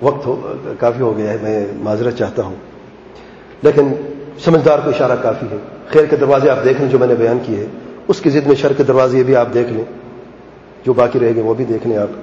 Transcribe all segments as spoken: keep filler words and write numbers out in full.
وقت ہو کافی ہو گیا ہے، میں معذرت چاہتا ہوں، لیکن سمجھدار کو اشارہ کافی ہے. خیر کے دروازے آپ دیکھ لیں جو میں نے بیان کیے، اس کی ضد میں شر کے دروازے یہ بھی آپ دیکھ لیں، جو باقی رہ گئے وہ بھی دیکھ لیں آپ.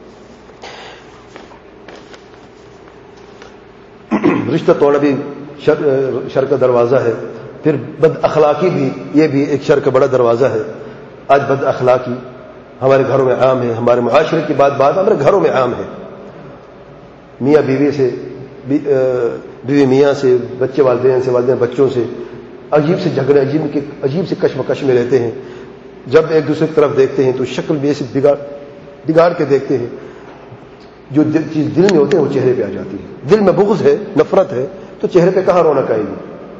رشتہ توڑنا بھی شر, شر کا دروازہ ہے. پھر بد اخلاقی بھی، یہ بھی ایک شر کا بڑا دروازہ ہے. آج بد اخلاقی ہمارے گھروں میں عام ہے، ہمارے معاشرے کی بات بات ہمارے گھروں میں عام ہے. میاں بیوی سے، بیوی میاں سے، بچے والدین سے، والدین بچوں سے عجیب سے جھگڑے، عجیب کے عجیب سے کشمکش میں رہتے ہیں. جب ایک دوسرے کی طرف دیکھتے ہیں تو شکل بھی ایسے بگاڑ بگاڑ کے دیکھتے ہیں، جو چیز دل میں ہوتے ہیں وہ چہرے پہ آ جاتی ہے. دل میں بغض ہے، نفرت ہے، تو چہرے پہ کہاں رونق آئے گی؟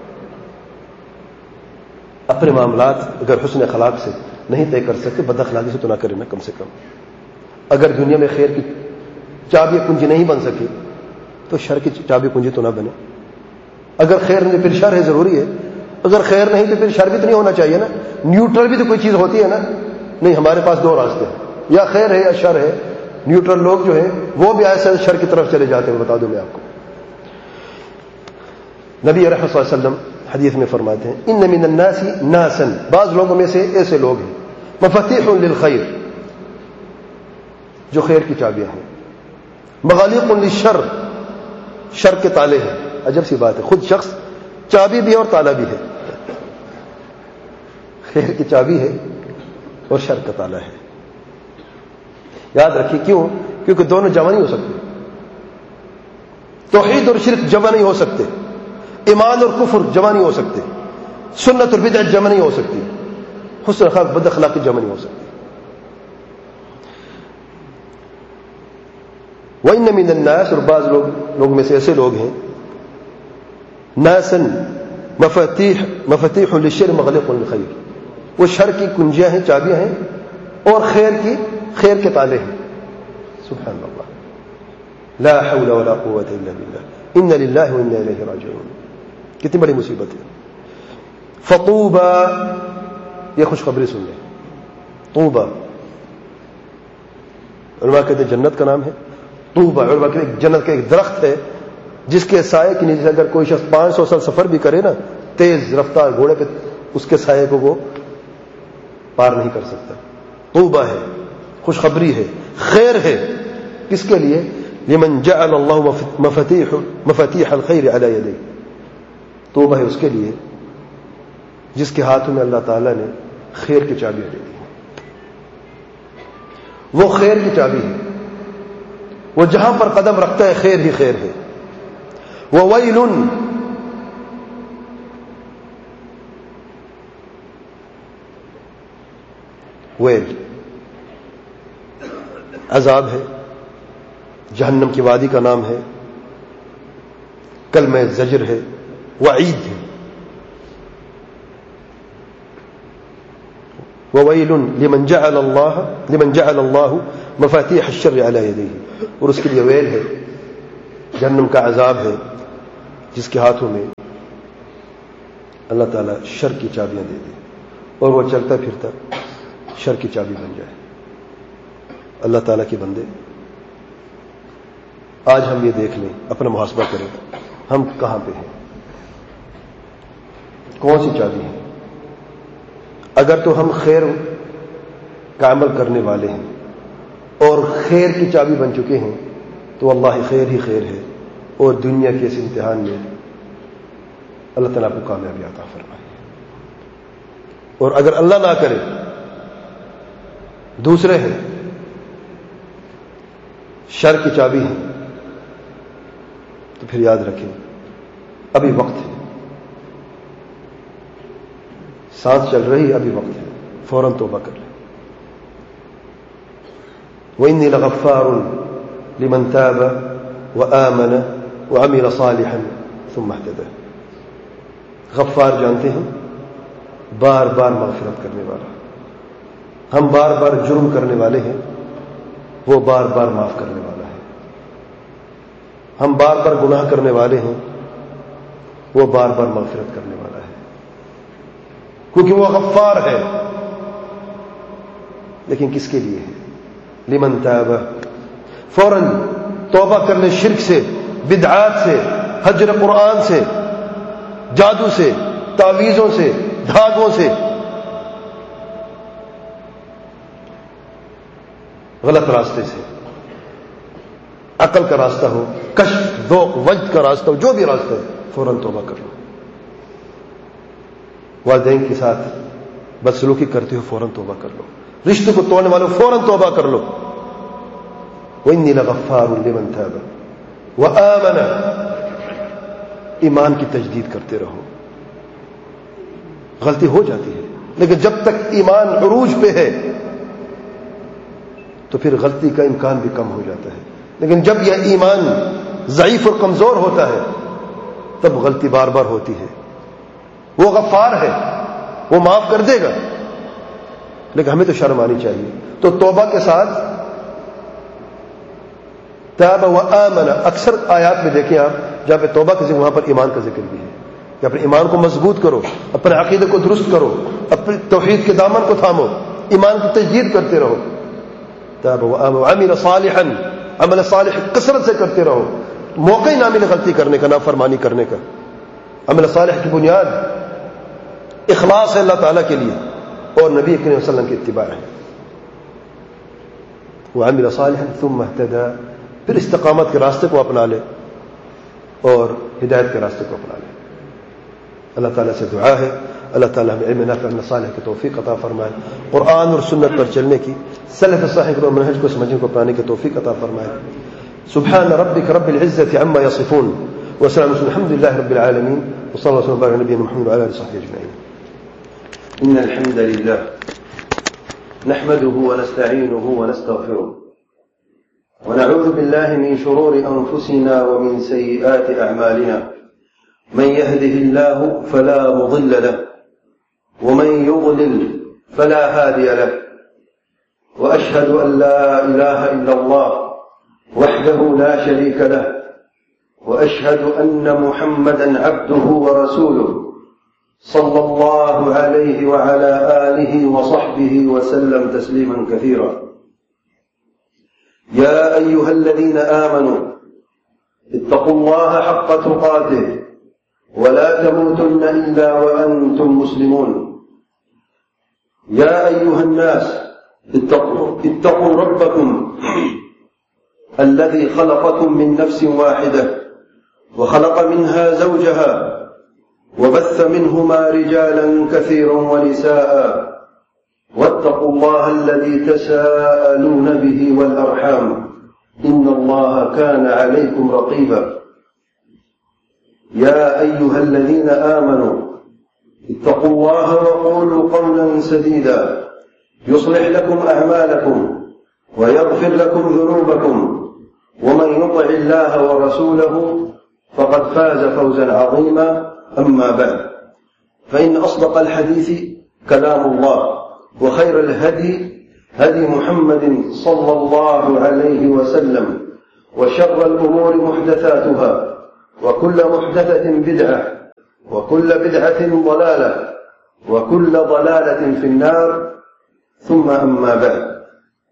اپنے معاملات اگر حسن اخلاق سے نہیں طے کر سکتے، بد اخلاقی سے تو نہ کریں نا. کم سے کم اگر دنیا میں خیر کی چابی کنجی نہیں بن سکے تو شر کی چابی کنجی تو نہ بنے. اگر خیر نہیں پھر شر ہے، ضروری ہے. اگر خیر نہیں تو پھر شر بھی تو نہیں ہونا چاہیے نا. نیوٹرل بھی تو کوئی چیز ہوتی ہے نا. نہیں، ہمارے پاس دو راستے ہیں، یا خیر ہے یا شر ہے. نیوٹرل لوگ جو ہیں وہ بھی ایسے شر کی طرف چلے جاتے ہیں. بتا دوں میں آپ کو، نبی رحمت صلی اللہ علیہ وسلم حدیث میں فرماتے ہیں ان من الناس ناسا، بعض لوگوں میں سے ایسے لوگ ہیں مفاتیح للخیر، جو خیر کی چابیاں ہیں، مغالیق للشر، شر کے تالے ہیں. عجب سی بات ہے، خود شخص چابی بھی ہے اور تالا بھی ہے. خیر کی چابی ہے اور شر کا تالا ہے. یاد رکھیے، کیوں؟ کیونکہ دونوں جمع نہیں ہو سکتے. توحید اور شرک جمع نہیں ہو سکتے، ایمان اور کفر جمع نہیں ہو سکتے، سنت اور بدعت جمع نہیں ہو سکتی، حسن اخلاق بد اخلاقی جمع نہیں ہو سکتی. وَإِنَّ مِنَ النَّاسِ، اور بعض لوگ لوگ میں سے ایسے لوگ ہیں ناسن مفاتیح مفاتیح للشر مغلق للخیر، وہ شر کی کنجیاں ہیں، چابیاں ہیں، اور خیر کی خیر کے تالے ہیں. سبحان اللہ، لا حول ولا قوة الا بالله، ان للہ وانا الیہ راجعون. کتنی بڑی مصیبت ہے. فطوبى، یہ خوشخبری سن لیں. طوبى علماء کہتے ہیں جنت کا نام ہے. طوبى علماء کہتے ہیں جنت کا ایک درخت ہے جس کے سائے کے نیچے اگر کوئی شخص پانچ سو سال سفر بھی کرے نا، تیز رفتار گھوڑے پہ، اس کے سائے کو وہ پار نہیں کر سکتا. طوبى ہے، خوشخبری ہے، خیر ہے. کس کے لیے؟ لمن جعل اللہ مفاتیح مفاتیح الخیر علی یدیہ. توبہ ہے اس کے لیے جس کے ہاتھوں میں اللہ تعالیٰ نے خیر کی چابیاں دے دی. وہ خیر کی چابی ہے، وہ جہاں پر قدم رکھتا ہے خیر ہی خیر ہے. وویل، ویل عذاب ہے، جہنم کی وادی کا نام ہے، کلمہ زجر ہے، وعید ہے. وویل لمن جعل اللہ لمن جعل اللہ مفاتیح الشر علی یدیہ، اور اس کے لیے ویل ہے، جہنم کا عذاب ہے جس کے ہاتھوں میں اللہ تعالیٰ شر کی چابیاں دے دے اور وہ چلتا پھرتا شر کی چابی بن جائے. اللہ تعالیٰ کے بندے، آج ہم یہ دیکھ لیں، اپنا محاسبہ کریں، ہم کہاں پہ ہیں، کون سی چابی ہے. اگر تو ہم خیر کا عمل کرنے والے ہیں اور خیر کی چابی بن چکے ہیں تو واللہ خیر ہی خیر ہے، اور دنیا کے اس امتحان میں اللہ تعالیٰ کو کامیابی عطا فرمائے. اور اگر اللہ نہ کرے دوسرے ہیں، شر کی چابی ہے، تو پھر یاد رکھیں ابھی وقت ہے، سانس چل رہی، ابھی وقت ہے، فوراً توبہ کر لیں. وَإِنِّي لَغَفَّارٌ لِمَنْ تَابَ وَآمَنَ وَعَمِلَ صَالِحًا ثُمَّ اهْتَدَى. غفار جانتے ہیں، بار بار مغفرت کرنے والا. ہم بار بار جرم کرنے والے ہیں، وہ بار بار معاف کرنے والا ہے. ہم بار بار گناہ کرنے والے ہیں، وہ بار بار مغفرت کرنے والا ہے، کیونکہ وہ غفار ہے. لیکن کس کے لیے ہے؟ لمن تاب، فوراً توبہ کر لے شرک سے، بدعات سے، حجر قرآن سے، جادو سے، تعویذوں سے، دھاگوں سے، غلط راستے سے، عقل کا راستہ ہو، کشف، ذوق، وجد کا راستہ ہو، جو بھی راستہ ہے فوراً توبہ کر لو۔ والدین کے ساتھ بدسلوکی کرتے ہو فوراً توبہ کر لو، رشتوں کو توڑنے والوں فوراً توبہ کر لو۔ وَإِنِّي لَغَفَّارٌ لِمَنْ تَابَ وَآمَنَ، ایمان کی تجدید کرتے رہو۔ غلطی ہو جاتی ہے لیکن جب تک ایمان عروج پہ ہے تو پھر غلطی کا امکان بھی کم ہو جاتا ہے، لیکن جب یہ ایمان ضعیف اور کمزور ہوتا ہے تب غلطی بار بار ہوتی ہے۔ وہ غفار ہے، وہ معاف کر دے گا، لیکن ہمیں تو شرم آنی چاہیے۔ تو توبہ کے ساتھ تاب و آمن، اکثر آیات میں دیکھیں آپ جہاں پہ توبہ کا ذکر وہاں پر ایمان کا ذکر بھی ہے کہ اپنے ایمان کو مضبوط کرو، اپنے عقیدے کو درست کرو، اپنے توحید کے دامن کو تھامو، ایمان کی تجدید کرتے رہو۔ تاب و آمن وعمل صالحا، عمل صالح کثرت سے کرتے رہو، موقع ہی نہ ملے غلطی کرنے کا، نافرمانی کرنے کا۔ عمل صالح کی بنیاد اخلاص ہے اللہ تعالیٰ کے لیے اور نبی کریم صلی اللہ علیہ وسلم کی اتباع ہے۔ وعمل صالحا ثم اهتدى، پھر استقامت کے راستے کو اپنا لے اور ہدایت کے راستے کو اپنا لے۔ اللہ تعالیٰ سے دعا ہے اللہ تعالیٰ ہمیں علم نافع عمل صالح کی توفیق عطا فرمائے، قرآن اور سنت پر چلنے کی، سلف صالح کے منہج کو سمجھنے کو اپنانے کی توفیق عطا فرمائے۔ سبحان ربک رب العزة عما يصفون وسلام الحمد لله رب العالمين وصلى الله وسلم على نبينا محمد وعلى اله وصحبه اجمعين۔ ان الحمد لله نحمده ونستعينه ونستغفره ونعوذ بالله من شرور أنفسنا ومن سيئات أعمالنا، من يهده الله فلا مضل له ومن يضلل فلا هادي له، وأشهد أن لا إله إلا الله وحده لا شريك له، وأشهد أن محمدا عبده ورسوله صلى الله عليه وعلى آله وصحبه وسلم تسليما كثيرا۔ يا أيها الذين آمنوا اتقوا الله حق تقاته ولا تموتن إلا وأنتم مسلمون۔ يا أيها الناس اتقوا, اتقوا ربكم الذي خلقكم من نفس واحدة وخلق منها زوجها وبث منهما رجالا كثيرا ونساء، واتقوا الله الذي تساءلون به والأرحام إن الله كان عليكم رقيبا۔ يا أيها الذين آمنوا اتقوا الله وقولوا قولا سديدا يصلح لكم أعمالكم ويغفر لكم ذنوبكم، ومن يطع الله ورسوله فقد فاز فوزا عظيما۔ أما بعد، فإن أصدق الحديث كلام الله، وخير الهدي هدي محمد صلى الله عليه وسلم، وشر الأمور محدثاتها، وكل محدثة بدعة، وكل بدعة ضلالة، وكل ضلالة في النار، ثم أما بعد۔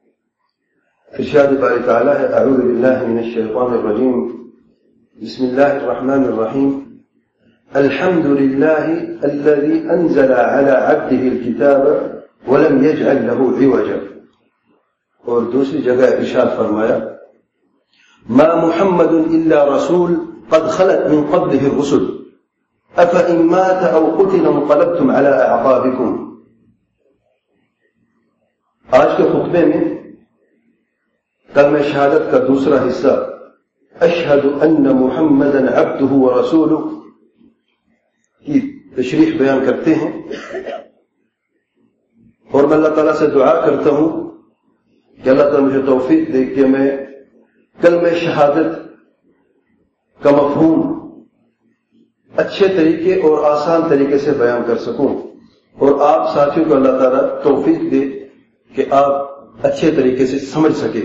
إرشاد بارك تعالى، أعوذ بالله من الشيطان الرجيم، بسم الله الرحمن الرحيم، الحمد لله الذي أنزل على عبده الكتاب ولم يجعل له عوجا۔ اور دوسری جگہ ارشاد فرمایا، ما محمد إلا رسول قد خلت من قبله الرسل أفإن مات أو قتل انقلبتم على أعقابكم۔ آج کے خطبے میں کلمہ شہادت کا دوسرا حصہ اشہد ان محمدا عبدہ ورسولہ کی تشریح بیان کرتے ہیں، اور میں اللہ تعالیٰ سے دعا کرتا ہوں کہ اللہ تعالیٰ مجھے توفیق دے کہ میں کلمہ شہادت کا مفہوم اچھے طریقے اور آسان طریقے سے بیان کر سکوں، اور آپ ساتھیوں کو اللہ تعالیٰ توفیق دے کہ آپ اچھے طریقے سے سمجھ سکے۔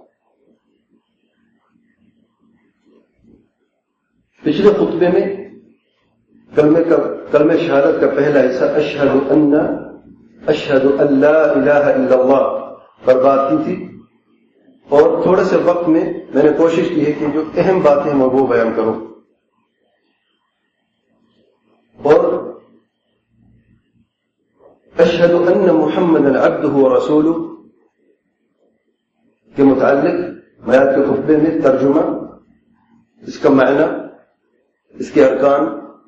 پچھلے خطبے میں کلمہ کا کلمہ شہادت کا پہلا حصہ اشہد ان اشہد ان لا الہ الا اللہ پر بات کی تھی، اور تھوڑے سے وقت میں میں نے کوشش کی ہے کہ جو اہم باتیں میں وہ بیان کروں. اور اشہد ان محمد عبدہ ورسولہ کے متعلق میں آج کے خطبے میں ترجمہ، اس کا معنی، اس کے ارکان،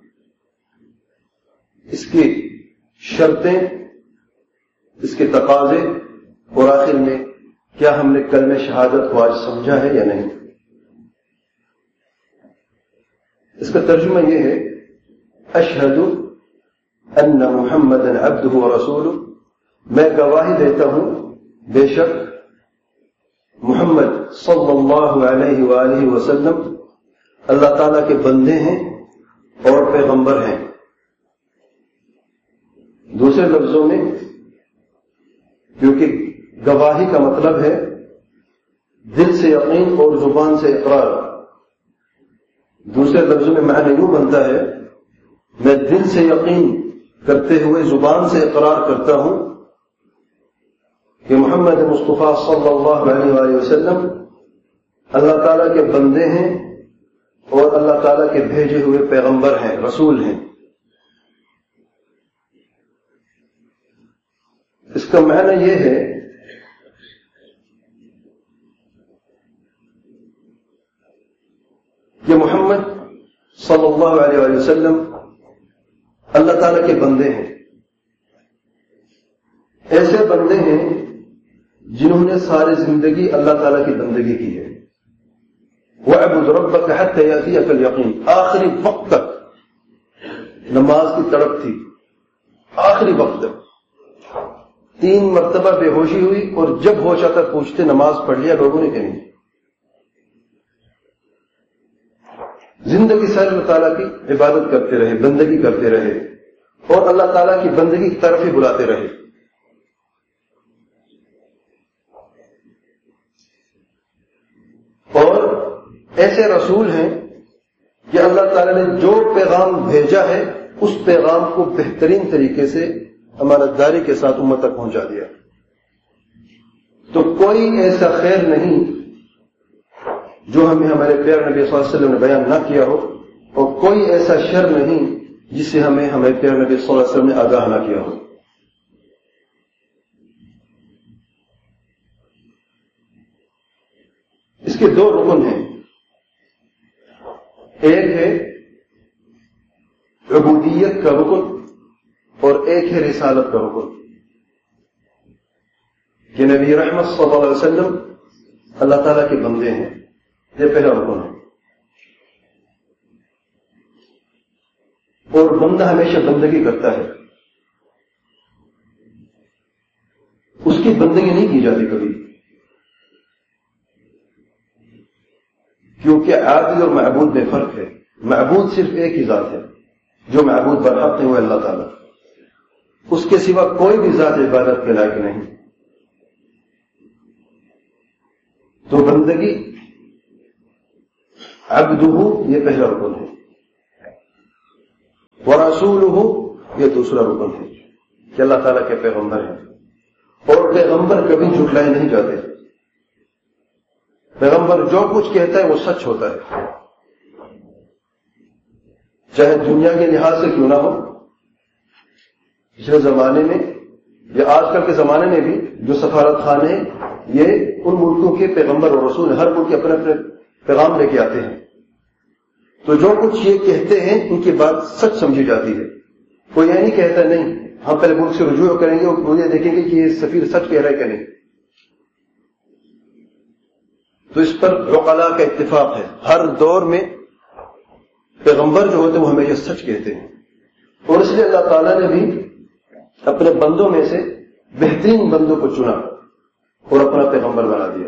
اس کی شرطیں، اس کے تقاضے، اور آخر میں کیا ہم نے کلمہ شہادت کو آج سمجھا ہے یا نہیں. اس کا ترجمہ یہ ہے: اشہد ان محمد عبدہ ورسولہ، میں گواہی دیتا ہوں بے شک محمد صلی اللہ علیہ وآلہ وسلم اللہ تعالیٰ کے بندے ہیں اور پیغمبر ہیں. دوسرے لفظوں میں، کیونکہ گواہی کا مطلب ہے دل سے یقین اور زبان سے اقرار، دوسرے لفظوں میں معنی یوں بنتا ہے: میں دل سے یقین کرتے ہوئے زبان سے اقرار کرتا ہوں کہ محمد مصطفیٰ صلی اللہ علیہ وآلہ وسلم اللہ تعالیٰ کے بندے ہیں اور اللہ تعالیٰ کے بھیجے ہوئے پیغمبر ہیں، رسول ہیں. اس کا معنی یہ ہے کہ محمد صلی اللہ علیہ وآلہ وسلم اللہ تعالیٰ کے بندے ہیں، ایسے بندے ہیں جنہوں نے ساری زندگی اللہ تعالیٰ کی بندگی کی ہے. وَاعْبُدْ رَبَّكَ حَتَّى يَأْتِيَكَ الْيَقِينُ، آخری وقت تک نماز کی تڑپ تھی، آخری وقت تک. تین مرتبہ بے ہوشی ہوئی اور جب ہوش آتا پوچھتے نماز پڑھ لیا، لوگوں نے کہیں زندگی ساری اللہ تعالیٰ کی عبادت کرتے رہے، بندگی کرتے رہے اور اللہ تعالیٰ کی بندگی کی طرف ہی بلاتے رہے. اور ایسے رسول ہیں کہ اللہ تعالیٰ نے جو پیغام بھیجا ہے اس پیغام کو بہترین طریقے سے امانت داری کے ساتھ امت تک پہنچا دیا. تو کوئی ایسا خیر نہیں جو ہمیں ہمارے پیارے نبی صلی اللہ علیہ وسلم نے بیان نہ کیا ہو، اور کوئی ایسا شر نہیں جس سے ہمیں ہمارے پیارے نبی صلی اللہ علیہ وسلم نے آگاہ نہ کیا ہو. اس کے دو رکن ہیں، ایک ہے عبودیت کا رکن اور ایک ہے رسالت کا رکن، کہ نبی رحمت صلی اللہ علیہ وسلم اللہ تعالیٰ کے بندے ہیں. یہ پہلا رکن ہے. اور بندہ ہمیشہ بندگی کرتا ہے، اس کی بندگی نہیں کی جاتی کبھی، کیونکہ عابد اور معبود میں فرق ہے. معبود صرف ایک ہی ذات ہے، جو معبود برحق ہے وہ اللہ تعالیٰ، اس کے سوا کوئی بھی ذات عبادت کے لائق نہیں. تو بندگی عبدہ یہ پہلا رکن ہے، ورسولہ یہ دوسرا رکن ہے کہ اللہ تعالیٰ کے پیغمبر ہیں. اور پیغمبر کبھی جھٹلائے نہیں جاتے، پیغمبر جو کچھ کہتا ہے وہ سچ ہوتا ہے، چاہے دنیا کے لحاظ سے کیوں نہ ہو. پچھلے زمانے میں یا آج کل کے زمانے میں بھی جو سفارت خانے ہیں یہ ان ملکوں کے پیغمبر اور رسول، ہر ملک کے اپنے اپنے پیغام لے کے آتے ہیں، تو جو کچھ یہ کہتے ہیں ان کی بات سچ سمجھی جاتی ہے. کوئی یہ نہیں کہتا نہیں ہم پہلے ملک سے رجوع کریں گے اور مجھے دیکھیں گے کہ یہ سفیر سچ کہہ رہا ہے کہ نہیں. تو اس پر عقلاء کا اتفاق ہے، ہر دور میں پیغمبر جو ہوتے ہیں وہ ہمیشہ سچ کہتے ہیں. اور اس لیے اللہ تعالیٰ نے بھی اپنے بندوں میں سے بہترین بندوں کو چنا اور اپنا پیغمبر بنا دیا.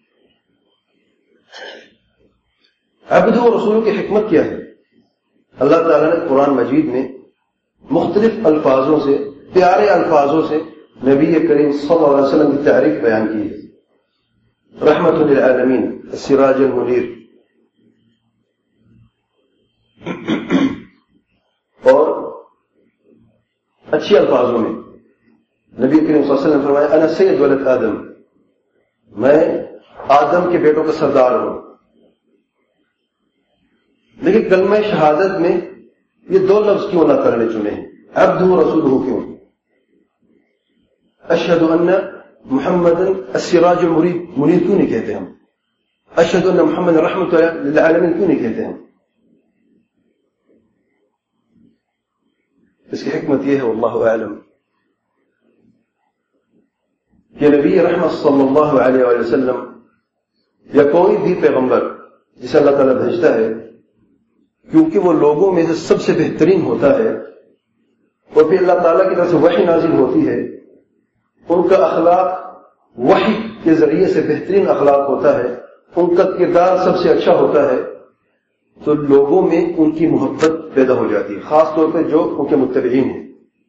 عبد و رسول کی حکمت کیا ہے؟ اللہ تعالیٰ نے قرآن مجید میں مختلف الفاظوں سے، پیارے الفاظوں سے نبی کریم صلی اللہ علیہ وسلم کی تعریف بیان کی ہے. رحمت للعالمین، السراج المنیر. اور اچھی الفاظوں میں نبی کریم صلی اللہ علیہ وسلم فرمایا انا سید ولد آدم، میں آدم کے بیٹوں کا سردار ہو. لیکن کلمہ شہادت میں یہ دو لفظ کیوں اللہ تعالیٰ نے چنے ہیں؟ عبدہ و رسولہ کیوں؟ اشہد ان محمد السراج المنیر منیر کیوں نہیں کہتے ہم؟ اشہد ان محمد رحمت للعالمین کیوں نہیں کہتے ہم؟ اس کی حکمت یہ ہے واللہ اعلم کہ نبی رحمت صلی اللہ علیہ وآلہ وسلم یا کوئی بھی پیغمبر جسے اللہ تعالیٰ بھیجتا ہے، کیونکہ وہ لوگوں میں سے سب سے بہترین ہوتا ہے اور پھر اللہ تعالیٰ کی طرف سے وحی نازل ہوتی ہے، ان کا اخلاق وحی کے ذریعے سے بہترین اخلاق ہوتا ہے، ان کا کردار سب سے اچھا ہوتا ہے، تو لوگوں میں ان کی محبت پیدا ہو جاتی ہے، خاص طور پہ جو ان کے متبعین ہیں.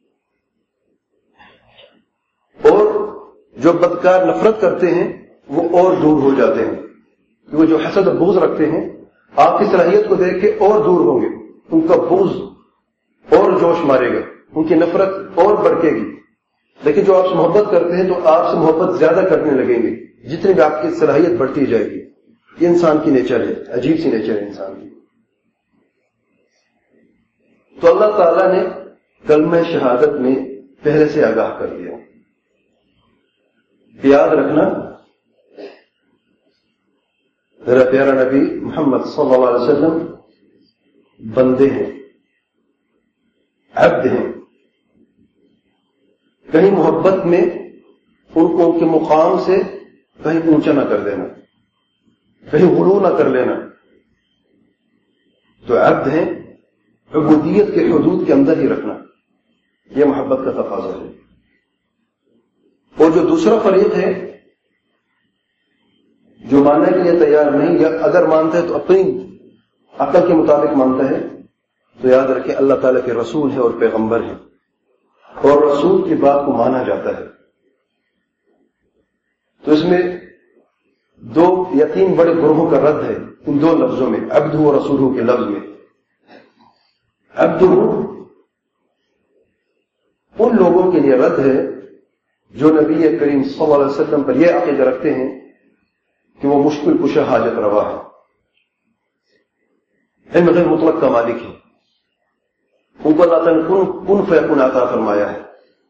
اور جو بدکار نفرت کرتے ہیں وہ اور دور ہو جاتے ہیں، کیونکہ جو حسد اور بغض رکھتے ہیں آپ کی صلاحیت کو دیکھ کے اور دور ہوں گے، ان کا بغض اور جوش مارے گا، ان کی نفرت اور بڑھے گی. لیکن جو آپ سے محبت کرتے ہیں تو آپ سے محبت زیادہ کرنے لگیں گے جتنی بھی آپ کی صلاحیت بڑھتی جائے گی. یہ انسان کی نیچر ہے، عجیب سی نیچر ہے انسان کی. تو اللہ تعالیٰ نے کلمہ شہادت میں پہلے سے آگاہ کر دیا. یاد رکھنا میرا پیارا نبی محمد صلی اللہ علیہ وسلم بندے ہیں، عبد ہیں. کہیں محبت میں ان کو ان کے مقام سے کہیں اونچا نہ کر دینا، کہیں غلو نہ کر لینا. تو عبد ہیں، عبودیت کے حدود کے اندر ہی رکھنا، یہ محبت کا تقاضا ہے. اور جو دوسرا فریق ہے جو ماننے کے لیے تیار نہیں، یا اگر مانتا ہے تو اپنی عقل کے مطابق مانتا ہے، تو یاد رکھیں اللہ تعالیٰ کے رسول ہے اور پیغمبر ہیں، اور رسول کی بات کو مانا جاتا ہے. تو اس میں دو یا تین بڑے گروہوں کا رد ہے ان دو لفظوں میں، عبدہ و رسولہ کے لفظ میں. عبدہ ان لوگوں کے لیے رد ہے جو نبی کریم صلی اللہ علیہ وسلم پر یہ عقیدہ رکھتے ہیں کہ وہ مشکل کشا حاجت روا ہے، علم غیر مطلق کا مالک ہے، ان کو اللہ تعالیٰ نے کن فیکون عطا فرمایا ہے،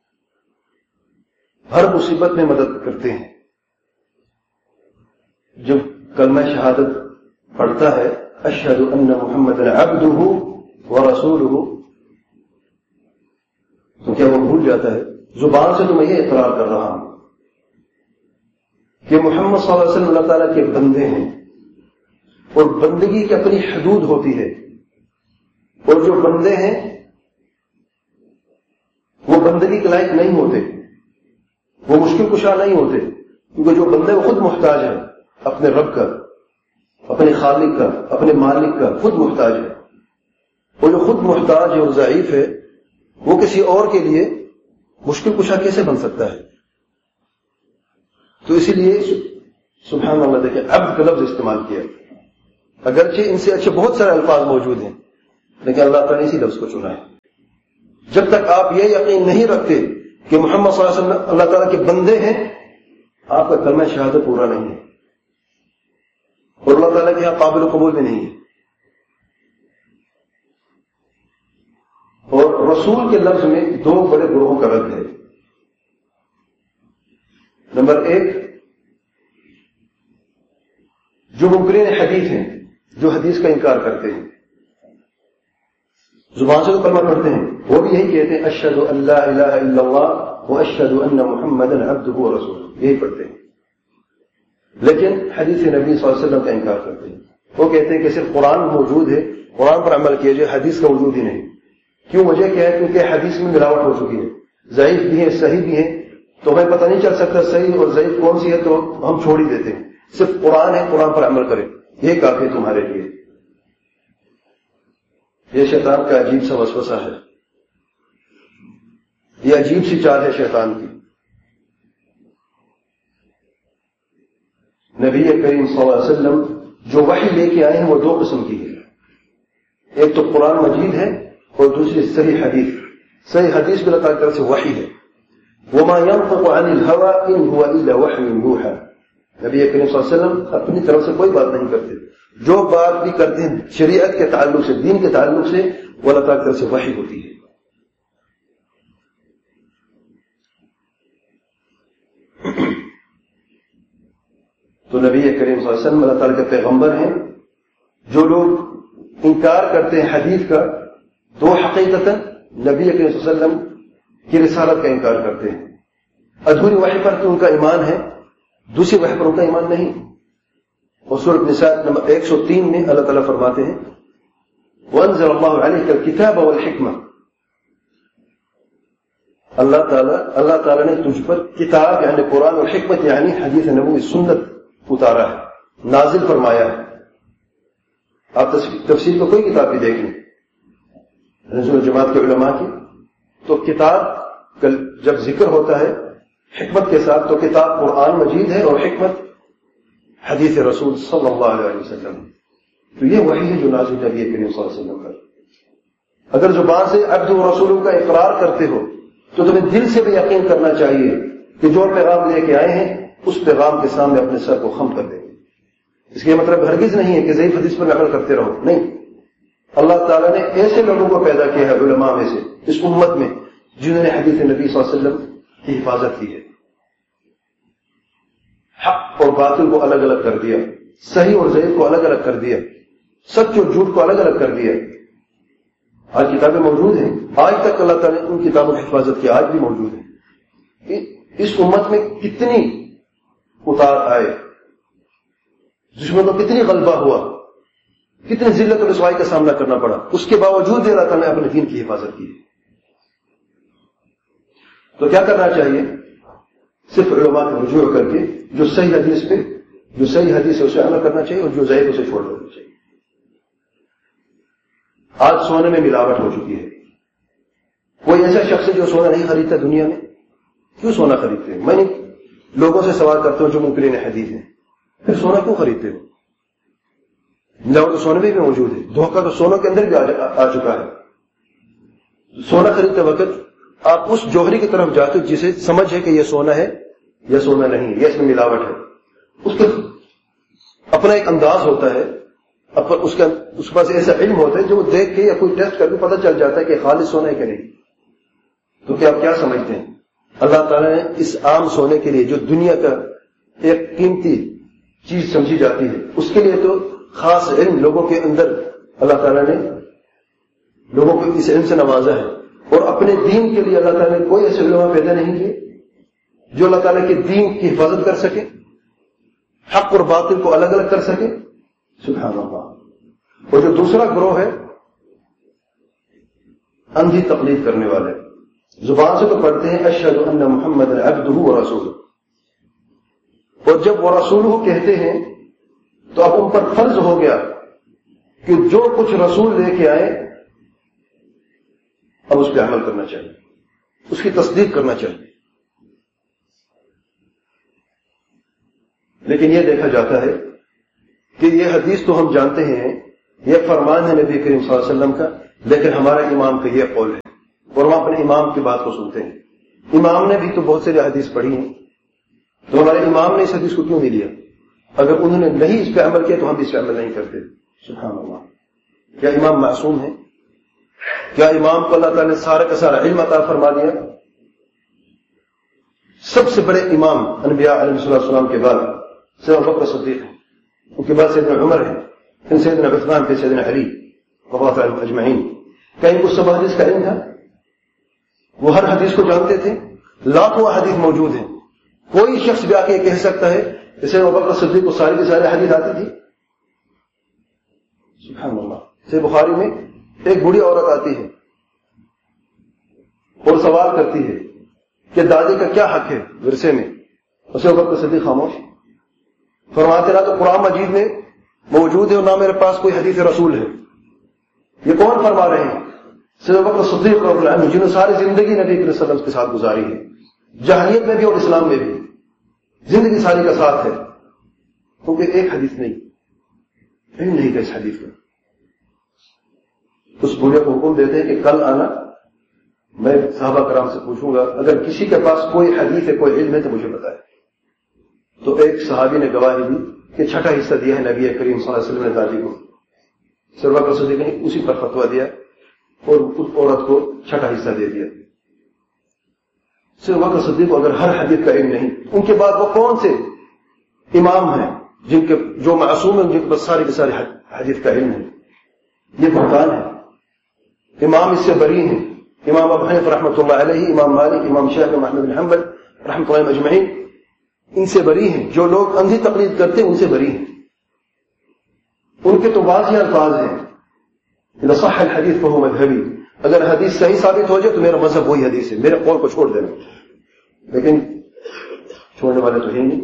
ہر مصیبت میں مدد کرتے ہیں. جب کلمہ شہادت پڑھتا ہے اشہد ان محمد عبدہ و رسولہ، تو کیا وہ بھول جاتا ہے؟ زبان سے تو میں یہ اقرار کر رہا ہوں کہ محمد صلی اللہ علیہ وسلم اللہ تعالیٰ کے بندے ہیں، اور بندگی کی اپنی حدود ہوتی ہے، اور جو بندے ہیں وہ بندگی کے لائق نہیں ہوتے، وہ مشکل کشا نہیں ہوتے، کیونکہ جو بندے وہ خود محتاج ہے اپنے رب کا، اپنے خالق کا، اپنے مالک کا، خود محتاج ہے. اور جو خود محتاج ہے اور ضعیف ہے وہ کسی اور کے لیے مشکل کشا کیسے بن سکتا ہے؟ تو اسی لیے سبحان اللہ دیکھیں عبد کا لفظ استعمال کیا، اگرچہ ان سے اچھے بہت سارے الفاظ موجود ہیں لیکن اللہ تعالیٰ نے اسی لفظ کو چنا ہے. جب تک آپ یہ یقین نہیں رکھتے کہ محمد صلی اللہ علیہ وسلم اللہ تعالیٰ کے بندے ہیں، آپ کا کلمہ شہادت پورا نہیں ہے اور اللہ تعالیٰ کے یہاں قابل قبول بھی نہیں ہے. اور رسول کے لفظ میں دو بڑے گروہوں کا رد ہے. نمبر ایک جو منکرین حدیث ہیں، جو حدیث کا انکار کرتے ہیں، زبان سے تو کلمہ پڑھتے ہیں، وہ بھی یہی کہتے ہیں اشہد ان لا الہ الا اللہ و اشہد ان محمدا عبدہ و رسولہ، یہی پڑھتے ہیں، لیکن حدیث نبی صلی اللہ علیہ وسلم کا انکار کرتے ہیں. وہ کہتے ہیں کہ صرف قرآن موجود ہے، قرآن پر عمل کیجئے، حدیث کا وجود ہی نہیں. کیوں؟ وجہ کیا ہے؟ کیونکہ حدیث میں ملاوٹ ہو چکی ہے، ضعیف بھی ہے صحیح بھی ہے، تو ہمیں پتہ نہیں چل سکتا صحیح اور ضعیف کون سی ہے، تو ہم چھوڑ ہی دیتے ہیں. صرف قرآن ہے، قرآن پر عمل کریں، یہ کافی تمہارے لیے. یہ شیطان کا عجیب سا وسوسہ ہے، یہ عجیب سی چال ہے شیطان کی. نبی کریم صلی اللہ علیہ وسلم جو وحی لے کے آئے ہیں وہ دو قسم کی ہے، ایک تو قرآن مجید ہے اور دوسری صحیح حدیث. صحیح حدیث بھی اللہ تعالیٰ کی طرف سے وحی ہے. وما ينطق عن الهوى ان هو الا وحي يوحى. نبی کریم صلی اللہ علیہ وسلم اپنی طرف سے کوئی بات نہیں کرتے، جو بات بھی کرتے ہیں شریعت کے تعلق سے، دین کے تعلق سے، وہ اللہ تعالیٰ کی طرف سے وحی ہوتی ہے۔ تو نبی کریم صلی اللہ علیہ وسلم اللہ تعالیٰ کے پیغمبر ہیں۔ جو لوگ انکار کرتے ہیں حدیث کا، تو حقیقتاً نبی کریم صلی اللہ علیہ وسلم کی رسالت کا انکار کرتے ہیں۔ ادھوری وحی پر تو ان کا ایمان ہے، دوسری وحی پر ان کا ایمان نہیں۔ اور سورۃ نساء نمبر ایک سو تین میں اللہ تعالیٰ فرماتے ہیں وَأَنزَلَ اللَّهُ عَلَيْكَ الْكِتَابَ وَالْحِكْمَةَ، اللہ تعالیٰ اللہ تعالیٰ نے تجھ پر کتاب یعنی قرآن اور حکمت یعنی حدیث نبوی سنت اتارا ہے، نازل فرمایا ہے۔ آپ تفسیر کو کوئی کتاب بھی دیکھ لیں نزول جماعت کے علماء کی، تو کتاب جب ذکر ہوتا ہے حکمت کے ساتھ، تو کتاب قرآن مجید ہے اور حکمت حدیث رسول صلی اللہ علیہ وسلم۔ تو یہ وحی ہے جو نازل نبی کریم صلی اللہ علیہ وسلم کا۔ اگر زبان سے عبد و رسول کا اقرار کرتے ہو تو تمہیں دل سے بھی یقین کرنا چاہیے کہ جو پیغام لے کے آئے ہیں اس پیغام کے سامنے اپنے سر کو خم کر دیں گے۔ اس کا مطلب ہرگز نہیں ہے کہ ضعیف حدیث پر عمل کرتے رہو، نہیں۔ اللہ تعالیٰ نے ایسے لوگوں کو پیدا کیا ہے علماء میں سے اس امت میں جنہوں نے حدیث نبی صلی اللہ علیہ وسلم کی حفاظت کی ہے، حق اور باطل کو الگ الگ کر دیا، صحیح اور ضعیف کو الگ الگ کر دیا، سچ اور جھوٹ کو الگ الگ کر دیا۔ آج کتابیں موجود ہیں، آج تک اللہ تعالیٰ نے ان کتابوں کی حفاظت کی، آج بھی موجود ہیں۔ اس امت میں کتنی اتار آئے، دشمنوں کو کتنی غلبہ ہوا، کتنی ذلت اور رسوائی کا سامنا کرنا پڑا، اس کے باوجود بھی اللہ تعالیٰ نے اپنے دین کی حفاظت کی ہے۔ تو کیا کرنا چاہیے؟ صرف علماء کا رجوع کر کے جو صحیح حدیث پہ جو صحیح حدیث ہے اسے عمل کرنا چاہیے، اور جو ضعیف اسے چھوڑ دینا چاہیے۔ آج سونے میں ملاوٹ ہو چکی ہے۔ کوئی ایسا شخص ہے جو سونا نہیں خریدتا دنیا میں؟ کیوں سونا خریدتے ہیں؟ میں لوگوں سے سوال کرتا ہوں جو منکرین حدیث ہیں، پھر سونا کیوں خریدتے ہو؟ ملاوٹ تو سونے میں بھی موجود ہے، دھوکہ تو سونوں کے اندر بھی آ چکا ہے۔ سونا خریدتے وقت آپ اس جوہری کی طرف جاتے جسے سمجھ ہے کہ یہ سونا ہے یا سونا نہیں ہے، یا اس میں ملاوٹ ہے۔ اس کے اپنا ایک انداز ہوتا ہے، اس کے اس پاس ایسا علم ہوتا ہے جو وہ دیکھ کے یا کوئی ٹیسٹ کر کے پتہ چل جاتا ہے کہ خالص سونا ہے کہ نہیں۔ تو کیا آپ کیا سمجھتے ہیں؟ اللہ تعالیٰ نے اس عام سونے کے لیے جو دنیا کا ایک قیمتی چیز سمجھی جاتی ہے، اس کے لیے تو خاص علم لوگوں کے اندر اللہ تعالیٰ نے لوگوں کو اس علم سے نوازا ہے، اور اپنے دین کے لیے اللہ تعالیٰ نے کوئی ایسے علماء پیدا نہیں کیے جو اللہ تعالیٰ کے دین کی حفاظت کر سکے، حق اور باطل کو الگ الگ کر سکے۔ سبحان اللہ۔ اور جو دوسرا گروہ ہے اندھی تقلید کرنے والے، زبان سے تو پڑھتے ہیں اشہد ان محمد عبدہ ورسولہ، اور جب وہ رسولہ کہتے ہیں تو اب ان پر فرض ہو گیا کہ جو کچھ رسول لے کے آئے اب اس پہ عمل کرنا چاہیے، اس کی تصدیق کرنا چاہیے۔ لیکن یہ دیکھا جاتا ہے کہ یہ حدیث تو ہم جانتے ہیں، یہ فرمان ہے نبی کریم صلی اللہ علیہ وسلم کا، لیکن ہمارا امام کا یہ قول ہے، اور ہم اپنے امام کی بات کو سنتے ہیں۔ امام نے بھی تو بہت ساری حدیث پڑھی ہیں، تو ہمارے امام نے اس حدیث کو کیوں نہیں لیا؟ اگر انہوں نے نہیں اس پہ عمل کیا تو ہم اس پہ عمل نہیں کرتے۔ سبحان اللہ۔ کیا امام معصوم ہے؟ کیا امام کو اللہ تعالیٰ نے سارا کا سارا علم عطا فرما دیا؟ سب سے بڑے امام انبیاء علیہ السلام کے بعد سیدنا ابوبکر صدیق ہیں، ان کے بعد سیدنا عمر ہیں، پھر سیدنا عثمان، پھر سیدنا علی رضی اللہ عنہم اجمعین۔ کیا ان کو سب حدیث کا علم تھا؟ وہ ہر حدیث کو جانتے تھے؟ لاکھوں حدیث موجود ہیں، کوئی شخص بھی آ کے کہہ سکتا ہے کہ سیدنا ابوبکر صدیق کو ساری کی ساری حدیث آتی تھی؟ سبحان اللہ۔ صحیح بخاری میں ایک بوڑھی عورت آتی ہے اور سوال کرتی ہے کہ دادی کا کیا حق ہے ورثے میں، اسے ابوبکر صدیق خاموش، فرماتے رہا تو قرآن مجید میں موجود ہے اور نہ میرے پاس کوئی حدیث رسول ہے۔ یہ کون فرما رہے ہیں؟ سیدنا ابوبکر صدیق رضی اللہ عنہ، جنہوں نے ساری زندگی نبی صلی اللہ علیہ وسلم کے ساتھ گزاری ہے، جاہلیت میں بھی اور اسلام میں بھی زندگی ساری کا ساتھ ہے، کیونکہ ایک حدیث نہیں علم نہیں تھا اس حدیث کا۔ اس بوڑھے کو حکم دیتے ہیں کہ کل آنا، میں صحابہ کرام سے پوچھوں گا، اگر کسی کے پاس کوئی حدیث ہے کوئی علم ہے تو مجھے بتائے۔ تو ایک صحابی نے گواہی دی کہ چھٹا حصہ دیا ہے نبی کریم صلی اللہ علیہ وسلم نے دادی کو. سر بکر صدیق نے اسی پر فتویٰ دیا اور اس عورت کو چھٹا حصہ دے دیا. سر بکر صدیق کو اگر ہر حدیث کا علم نہیں، ان کے بعد وہ کون سے امام ہیں جن کے جو معصوم ہیں جن کے پاس سارے کے سارے حدیث کا علم ہے؟ یہ بہتان ہے. امام اس سے بری ہیں، امام ابو حنیفہ رحمۃ اللہ علیہ، امام مالک، امام شافعی، احمد بن حنبل رحمۃ اللہ اجمعین ان سے بری ہیں. جو لوگ اندھی تقلید کرتے ہیں ان سے بری ہیں. ان کے تو واضح الفاظ ہیں اذا صح الحدیث فهو مذهبی، اگر حدیث صحیح ثابت ہو جائے تو میرا مذہب وہی حدیث ہے، میرے قول کو چھوڑ دینا. لیکن چھوڑنے والے تو ہے نہیں.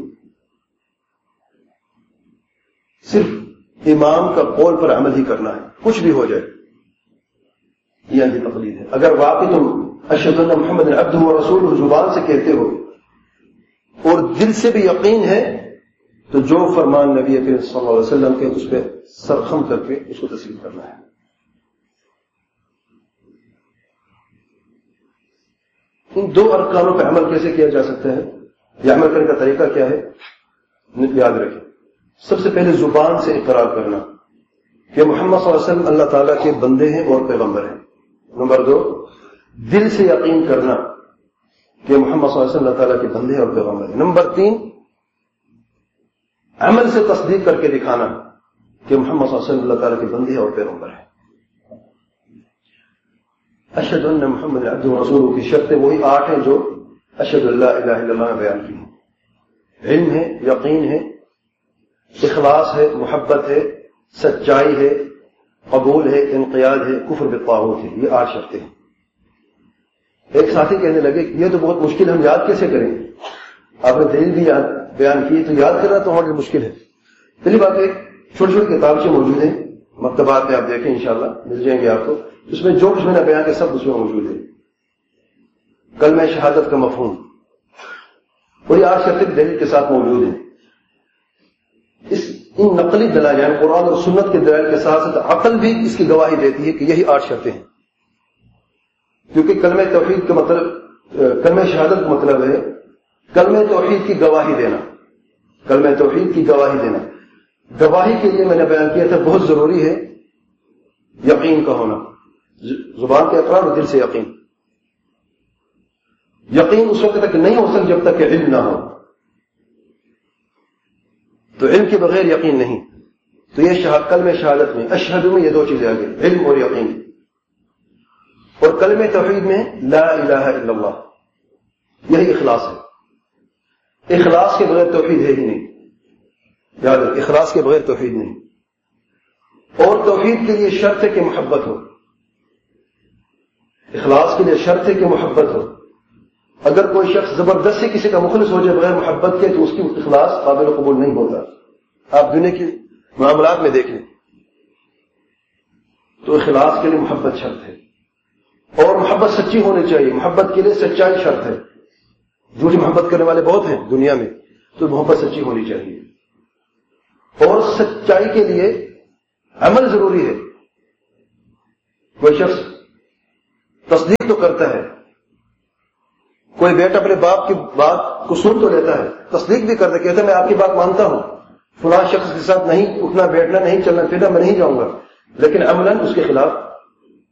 صرف امام کا قول پر عمل ہی کرنا ہے، کچھ بھی ہو جائے. یہ اندھی تقلید ہے. اگر واقعی تم اشہد ان محمد عبدہ ورسولہ زبان سے کہتے ہو اور دل سے بھی یقین ہے تو جو فرمان نبی کریم صلی اللہ علیہ وسلم کے اس پہ سرخم کر کے اس کو تسلیم کرنا ہے. ان دو ارکانوں پہ عمل کیسے کیا جا سکتا ہے؟ یہ عمل کرنے کا طریقہ کیا ہے؟ یاد رکھیں. سب سے پہلے زبان سے اقرار کرنا کہ محمد صلی اللہ علیہ وسلم اللہ تعالیٰ کے بندے ہیں اور پیغمبر ہیں. نمبر دو، دل سے یقین کرنا کہ محمد صلی اللہ علیہ وسلم اللہ تعالیٰ کے بندے اور پیغمبر ہیں. نمبر تین، عمل سے تصدیق کر کے دکھانا کہ محمد صلی اللہ علیہ وسلم اللہ تعالیٰ کے بندے اور پیغمبر ہیں. اشہد ان محمد عبدہ ورسولہ کی شرطیں وہی آٹھ ہیں جو اشہد ان لا الہ الا اللہ نے بیان کی ہیں. علم ہے، یقین ہے، اخلاص ہے، محبت ہے، سچائی ہے، قبول ہے، انقیاد ہے، کفر بالطاغوت ہے. یہ آٹھ شرطیں ہیں. ایک ساتھی کہنے لگے کہ یہ تو بہت مشکل ہے، ہم یاد کیسے کریں؟ آپ نے دلیل بھی یاد بیان کی تو یاد کرنا تو ہمارے لیے مشکل ہے. پہلی بات ہے چھوٹی چھوٹی کتابیں موجود ہیں مکتبات میں، آپ دیکھیں انشاءاللہ مل جائیں گے آپ کو. اس میں جو کچھ میں نے بیان کیا سب اس میں موجود ہے. کلمہ شہادت کا مفہوم اور یہ آٹھ شرطیں دلیل کے ساتھ موجود ہیں. اس ان نقلی دلائل یعنی قرآن اور سنت کے دلائل کے ساتھ ساتھ عقل بھی اس کی گواہی دیتی ہے کہ یہی آٹھ شرطیں ہیں. کیونکہ کلمہ توحید کا مطلب، کلمہ شہادت کا مطلب ہے کلمہ توحید کی گواہی دینا. کلمہ توحید کی گواہی دینا. گواہی کے لیے میں نے بیان کیا تھا بہت ضروری ہے یقین کا ہونا. زبان کے اقرار اور دل سے یقین. یقین اس وقت تک نہیں ہو سکتا جب تک کہ علم نہ ہو. تو علم کے بغیر یقین نہیں. تو یہ شہاد کلمہ شہادت میں اشہد میں یہ دو چیزیں آ گئی، علم اور یقین. اور کلمہ توحید میں لا الہ الا اللہ، یہی اخلاص ہے. اخلاص کے بغیر توحید ہے ہی نہیں. یاد رکھ، اخلاص کے بغیر توحید نہیں. اور توحید کے لیے شرط ہے کہ محبت ہو. اخلاص کے لیے شرط ہے کہ محبت ہو. اگر کوئی شخص زبردستی کسی کا مخلص ہو جائے بغیر محبت کے تو اس کی اخلاص قابل قبول نہیں ہوتا. آپ دنیا کے معاملات میں دیکھیں تو اخلاص کے لیے محبت شرط ہے. اور محبت سچی ہونی چاہیے. محبت کے لیے سچائی شرط ہے. جھوٹی محبت کرنے والے بہت ہیں دنیا میں، تو محبت سچی ہونی چاہیے. اور سچائی کے لیے عمل ضروری ہے. کوئی شخص تصدیق تو کرتا ہے، کوئی بیٹا اپنے باپ کی بات کو سن تو لیتا ہے، تصدیق بھی کرتا ہے، کہتا ہے میں آپ کی بات مانتا ہوں، فلاں شخص کے ساتھ نہیں اٹھنا بیٹھنا، نہیں چلنا پھرنا، میں نہیں جاؤں گا، لیکن عملاً اس کے خلاف